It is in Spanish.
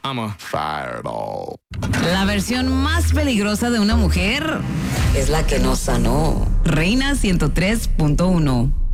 I'm a fireball. La versión más peligrosa de una mujer es la que no sanó. Reina 103.1.